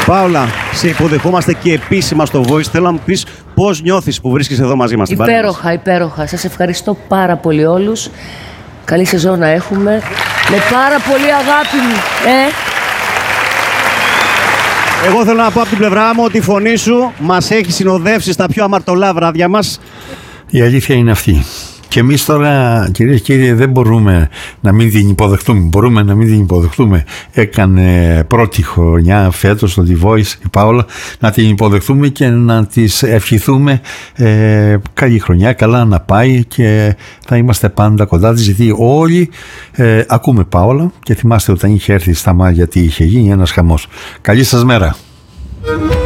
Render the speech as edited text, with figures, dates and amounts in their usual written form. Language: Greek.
Πάολα, σε υποδεχόμαστε και επίσημα στο Voice. Θέλω να μου πεις πώς νιώθεις που βρίσκεσαι εδώ μαζί μας στην παρέα. Υπέροχα. Σας ευχαριστώ πάρα πολύ όλους. Καλή σεζόν να έχουμε. Με πάρα πολύ αγάπη μου. Εγώ θέλω να πω από την πλευρά μου ότι η φωνή σου μας έχει συνοδεύσει στα πιο αμαρτωλά βράδια μας. Η αλήθεια είναι αυτή. Και εμείς τώρα, κυρίες και κύριοι, δεν μπορούμε να μην την υποδεχτούμε. Μπορούμε να μην την υποδεχτούμε. Έκανε πρώτη χρονιά φέτος στο The Voice η Πάολα, να την υποδεχτούμε και να της ευχηθούμε καλή χρονιά, καλά να πάει, και θα είμαστε πάντα κοντά της, γιατί όλοι ακούμε Πάολα και θυμάστε όταν είχε έρθει στα Μάγια τι είχε γίνει, ένας χαμός. Καλή σας μέρα.